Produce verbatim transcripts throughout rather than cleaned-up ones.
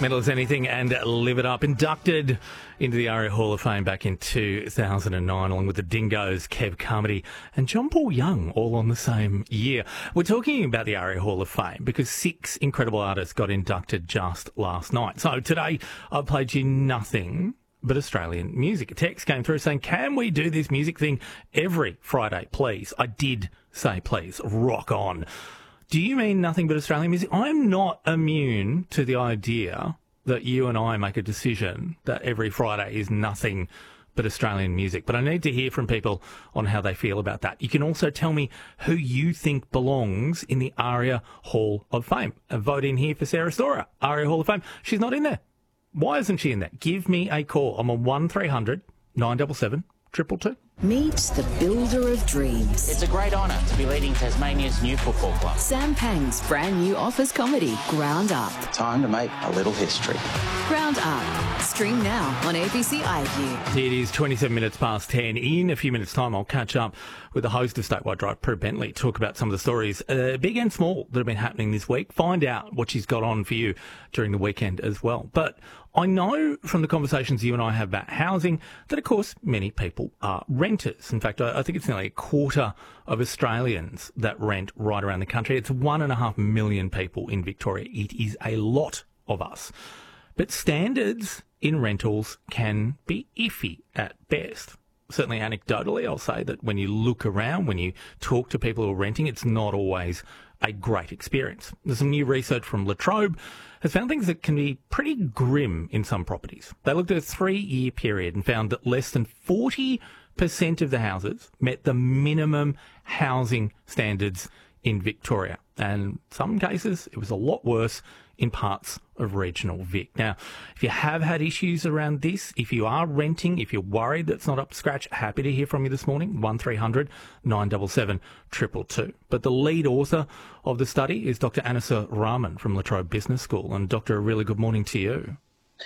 Metal as Anything and Live It Up. Inducted into the ARIA Hall of Fame back in two thousand nine, along with the Dingoes, Kev Carmody and John Paul Young, all on the same year. We're talking about the ARIA Hall of Fame because six incredible artists got inducted just last night. So today I've played you nothing but Australian music. A text came through saying, can we do this music thing every Friday, please? I did say please. Rock on. Do you mean nothing but Australian music? I'm not immune to the idea that you and I make a decision that every Friday is nothing but Australian music. But I need to hear from people on how they feel about that. You can also tell me who you think belongs in the ARIA Hall of Fame. A vote in here for Sarah Storer, ARIA Hall of Fame. She's not in there. Why isn't she in there? Give me a call. I'm on one three hundred nine seven seven two two two. Meet the builder of dreams. It's a great honour to be leading Tasmania's new football club. Sam Pang's brand new office comedy, Ground Up. Time to make a little history. Ground Up. Stream now on A B C iView. It is twenty-seven minutes past ten. In a few minutes' time, I'll catch up with the host of Statewide Drive, Prue Bentley, talk about some of the stories, uh, big and small, that have been happening this week. Find out what she's got on for you during the weekend as well. But I know from the conversations you and I have about housing that, of course, many people are renters. In fact, I think it's nearly a quarter of Australians that rent right around the country. It's one and a half million people in Victoria. It is a lot of us. But standards in rentals can be iffy at best. Certainly anecdotally, I'll say that when you look around, when you talk to people who are renting, it's not always a great experience. There's some new research from La Trobe has found things that can be pretty grim in some properties. They looked at a three-year period and found that less than forty percent of the houses met the minimum housing standards in Victoria. And in some cases, it was a lot worse in parts of regional Vic. Now, if you have had issues around this, if you are renting, if you're worried that's not up to scratch, happy to hear from you this morning, one three hundred nine seven seven two two two. But the lead author of the study is Doctor Anissa Rahman from La Trobe Business School. And Doctor, a really good morning to you.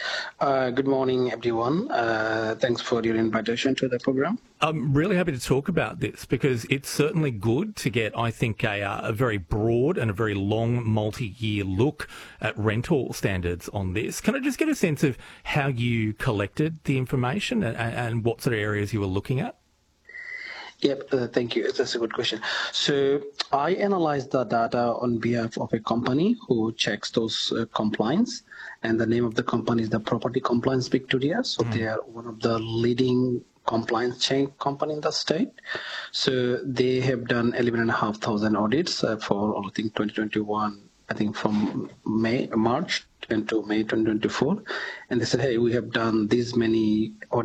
Uh, good morning, everyone. Uh, thanks for your invitation to the program. I'm really happy to talk about this because it's certainly good to get, I think, a, a very broad and a very long multi-year look at rental standards on this. Can I just get a sense of how you collected the information and, and what sort of areas you were looking at? Yep, uh, thank you. That's a good question. So I analyzed the data on behalf of a company who checks those uh, compliance, and the name of the company is the Property Compliance Victoria. So mm. they are one of the leading compliance chain company in the state. So they have done eleven and a half thousand audits uh, for I think twenty twenty-one. I think from May, March into May twenty twenty-four, and they said, hey, we have done these many audits